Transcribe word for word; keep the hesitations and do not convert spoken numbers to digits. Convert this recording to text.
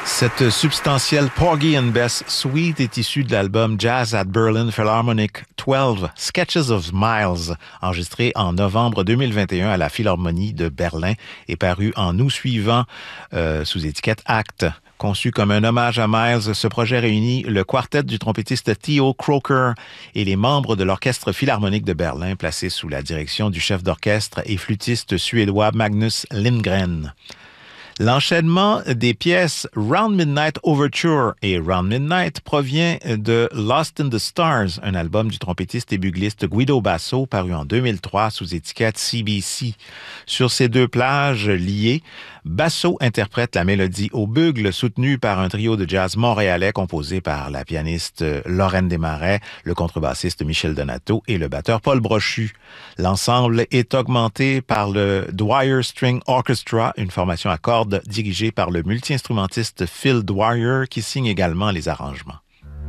Cette substantielle Porgy and Bess suite est issue de l'album Jazz at Berlin Philharmonic douze, Sketches of Miles, enregistré en novembre deux mille vingt et un à la Philharmonie de Berlin et paru en août suivant euh, sous étiquette Act. Conçu comme un hommage à Miles, ce projet réunit le quartet du trompettiste Theo Croker et les membres de l'Orchestre philharmonique de Berlin, placé sous la direction du chef d'orchestre et flûtiste suédois Magnus Lindgren. L'enchaînement des pièces Round Midnight Overture et Round Midnight provient de Lost in the Stars, un album du trompettiste et bugliste Guido Basso paru en deux mille trois sous étiquette C B C. Sur ces deux plages liées, Basso interprète la mélodie au bugle soutenue par un trio de jazz montréalais composé par la pianiste Lorraine Desmarais, le contrebassiste Michel Donato et le batteur Paul Brochu. L'ensemble est augmenté par le Dwyer String Orchestra, une formation à cordes dirigée par le multi-instrumentiste Phil Dwyer qui signe également les arrangements.